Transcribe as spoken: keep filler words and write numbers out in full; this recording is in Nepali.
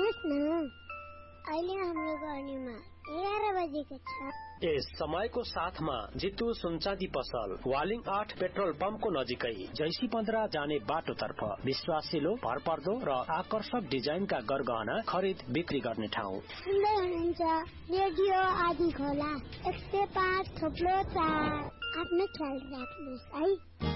सुन्नुहोस् न, अहिले हाम्रो गर्नेमा एघार बजेको छ। यस समयको साथमा जितु सुनचाँदी पसल वालिङ आठ पेट्रोल पम्पको नजिकै जैसी पन्ध्र जाने बाटोतर्फ विश्वासिलो, भरपर्दो र आकर्षक डिजाइनका गरगहना खरिद बिक्री गर्ने ठाउँ। सुन्दै हुनुहुन्छ रेडियो आदि खोला एक सय पाँच थोप्लो चार। आफ्नो ख्याल राख्नुहोस् है।